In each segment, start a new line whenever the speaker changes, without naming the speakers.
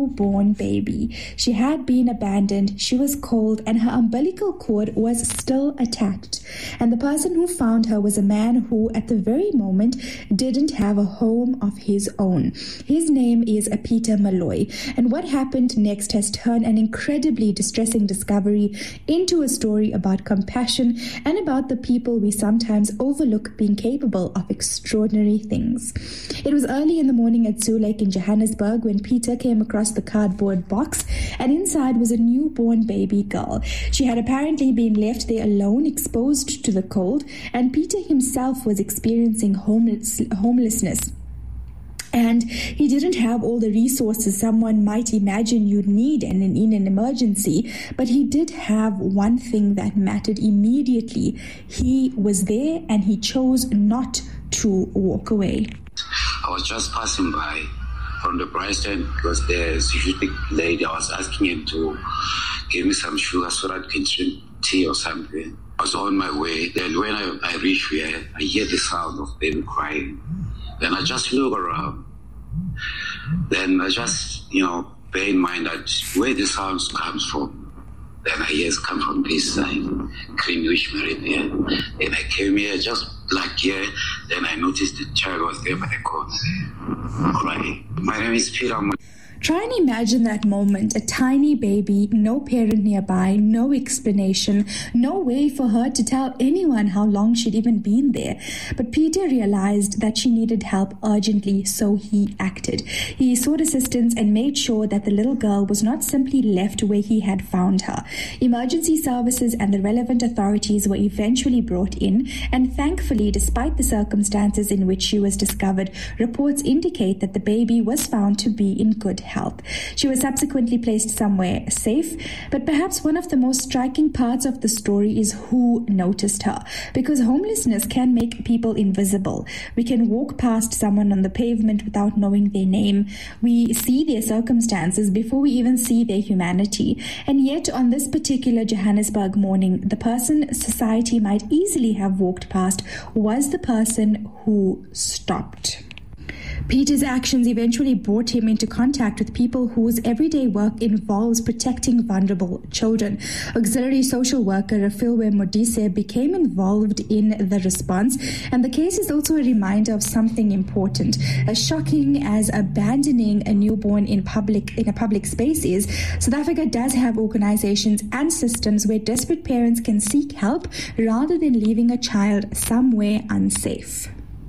newborn baby. She had been abandoned, she was cold, and her umbilical cord was still attached. And the person who found her was a man who, at the very moment, didn't have a home of his own. His name is Peter Malloy. And what happened next has turned an incredibly distressing discovery into a story about compassion and about the people we sometimes overlook being capable of extraordinary things. It was early in the morning at Zoo Lake in Johannesburg when Peter came across the cardboard box, and inside was a newborn baby girl. She had apparently been left there alone, exposed to the cold, and Peter himself was experiencing homelessness. And he didn't have all the resources someone might imagine you'd need in an emergency, but he did have one thing that mattered immediately. He was there, and he chose not to walk away.
I was just passing by from the price stand because there's a security lady. I was asking him to give me some sugar so that I can drink tea or something. I was on my way. Then when I reach here, I hear the sound of baby crying. Then I just look around. Then I just, bear in mind that where the sounds comes from. Then I hear it come from this side, Greenwich Meridian. Then I came here just like here. Then I noticed the child was there by the corner there, crying. My name is Peter.
Try and imagine that moment, a tiny baby, no parent nearby, no explanation, no way for her to tell anyone how long she'd even been there. But Peter realized that she needed help urgently, so he acted. He sought assistance and made sure that the little girl was not simply left where he had found her. Emergency services and the relevant authorities were eventually brought in, and thankfully, despite the circumstances in which she was discovered, reports indicate that the baby was found to be in good health. She was subsequently placed somewhere safe, but perhaps one of the most striking parts of the story is who noticed her, because homelessness can make people invisible. We can walk past someone on the pavement without knowing their name. We see their circumstances before we even see their humanity. And yet on this particular Johannesburg morning, the person society might easily have walked past was the person who stopped. Peter's actions eventually brought him into contact with people whose everyday work involves protecting vulnerable children. Auxiliary social worker Rafilwe Modise became involved in the response, and the case is also a reminder of something important. As shocking as abandoning a newborn in a public space is, South Africa does have organizations and systems where desperate parents can seek help rather than leaving a child somewhere unsafe.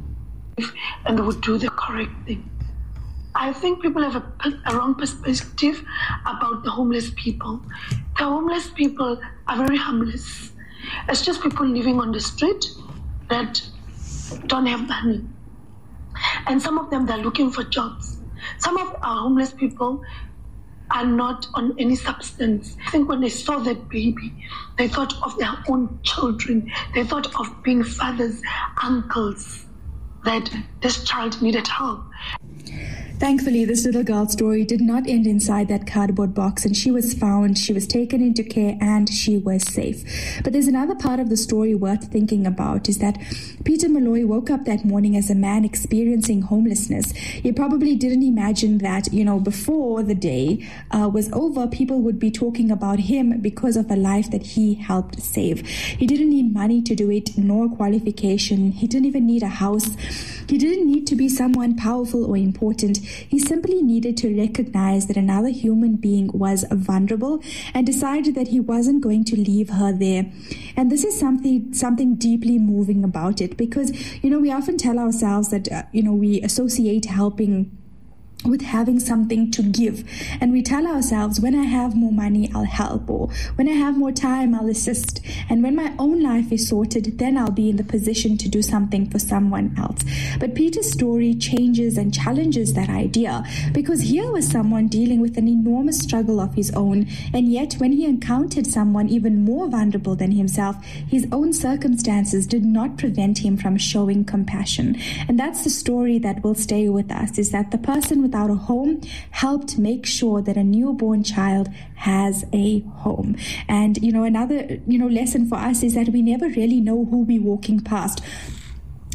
And would do the correct thing. I think people have a wrong perspective about the homeless people. The homeless people are very harmless. It's just people living on the street that don't have money. And some of them, they're looking for jobs. Some of our homeless people are not on any substance. I think when they saw that baby, they thought of their own children. They thought of being fathers, uncles, that this child needed help.
Thankfully, this little girl's story did not end inside that cardboard box, and she was found, she was taken into care, and she was safe. But there's another part of the story worth thinking about, is that Peter Malloy woke up that morning as a man experiencing homelessness. He probably didn't imagine that, before the day was over, people would be talking about him because of a life that he helped save. He didn't need money to do it, nor qualification. He didn't even need a house. He didn't need to be someone powerful or important. He simply needed to recognize that another human being was vulnerable and decided that he wasn't going to leave her there. And this is something deeply moving about it, because, we often tell ourselves that, we associate helping with having something to give. And we tell ourselves, when I have more money, I'll help, or when I have more time, I'll assist. And when my own life is sorted, then I'll be in the position to do something for someone else. But Peter's story changes and challenges that idea, because here was someone dealing with an enormous struggle of his own, and yet when he encountered someone even more vulnerable than himself, his own circumstances did not prevent him from showing compassion. And that's the story that will stay with us, is that the person without a home helped make sure that a newborn child has a home. And, another, lesson for us is that we never really know who we're walking past.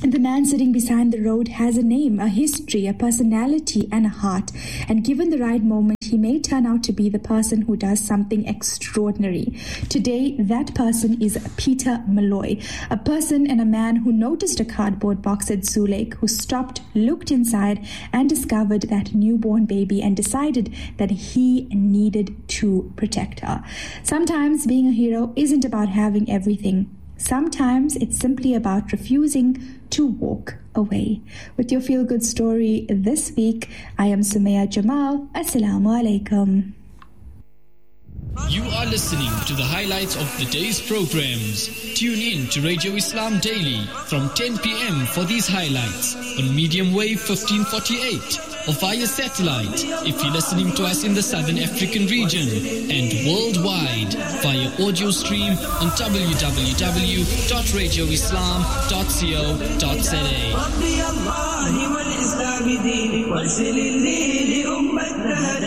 And the man sitting beside the road has a name, a history, a personality, and a heart. And given the right moment, he may turn out to be the person who does something extraordinary. Today, that person is Peter Malloy, a person and a man who noticed a cardboard box at Zoo Lake, who stopped, looked inside, and discovered that newborn baby and decided that he needed to protect her. Sometimes being a hero isn't about having everything. Sometimes it's simply about refusing to walk away. With your feel-good story this week, I am Sumaya Jamal. Assalamu alaikum.
You are listening to the highlights of the day's programs. Tune in to Radio Islam Daily from 10 p.m. for these highlights on medium wave 1548 or via satellite if you're listening to us in the Southern African region, and worldwide via audio stream on www.radioislam.co.za.